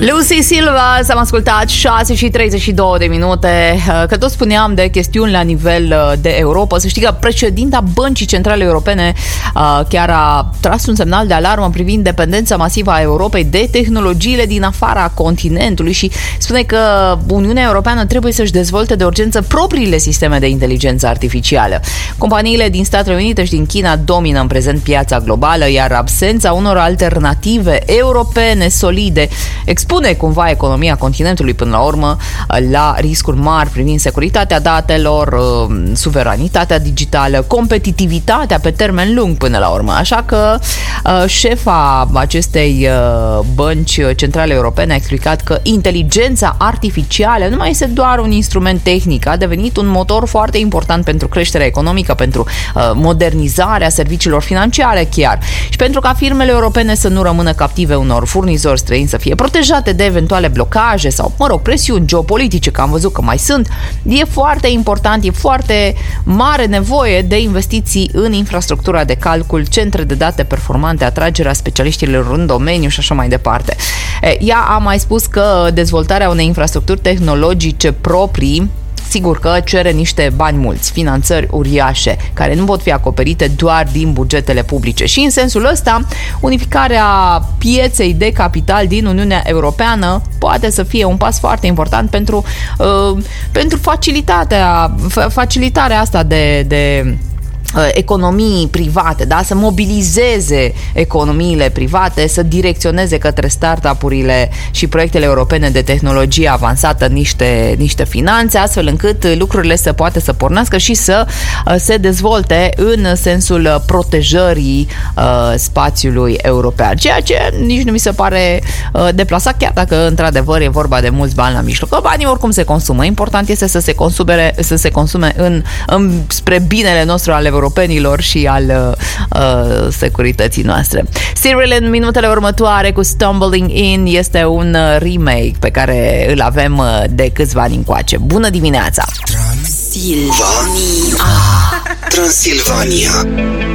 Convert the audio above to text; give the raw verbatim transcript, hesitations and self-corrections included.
Lucy Silva, s-am ascultat șase și treizeci și două de minute. Că tot spuneam de chestiuni la nivel de Europa. Să știi că președinta Băncii Centrale Europene chiar a tras un semnal de alarmă privind dependența masivă a Europei de tehnologiile din afara continentului și spune că Uniunea Europeană trebuie să-și dezvolte de urgență propriile sisteme de inteligență artificială. Companiile din Statele Unite și din China domină în prezent piața globală, iar absența unor alternative europene solide expune cumva economia continentului până la urmă la riscuri mari privind securitatea datelor, suveranitatea digitală, competitivitatea pe termen lung până la urmă. Așa că șefa acestei bănci centrale europene a explicat că inteligența artificială nu mai este doar un instrument tehnic, a devenit un motor foarte important pentru creșterea economică, pentru modernizarea serviciilor financiare chiar și pentru ca firmele europene să nu rămână captive unor furnizori străini, să fie protejate de eventuale blocaje sau, mă rog, presiuni geopolitice, că am văzut că mai sunt. E foarte important, e foarte mare nevoie de investiții în infrastructura de calcul, centre de date performante, atragerea specialiștilor în domeniu și așa mai departe. Ea a mai spus că dezvoltarea unei infrastructuri tehnologice proprii sigur că cere niște bani mulți, finanțări uriașe, care nu pot fi acoperite doar din bugetele publice. Și în sensul ăsta, unificarea pieței de capital din Uniunea Europeană poate să fie un pas foarte important pentru, uh, pentru facilitatea, facilitarea asta de... de economii private, da? Să mobilizeze economiile private, să direcționeze către startup-urile și proiectele europene de tehnologie avansată niște, niște finanțe, astfel încât lucrurile să poată să pornească și să se dezvolte în sensul protejării uh, spațiului european. Ceea ce nici nu mi se pare uh, deplasat, chiar dacă într-adevăr e vorba de mulți bani la mijloc. Că banii oricum se consumă. Important este să se consume, să se consume în, în, spre binele nostru al europenilor și al uh, securității noastre. Cyril în minutele următoare cu Stumbling In este un remake pe care îl avem de câțiva ani încoace. Bună dimineața! Transilvania. Ah. Transilvania.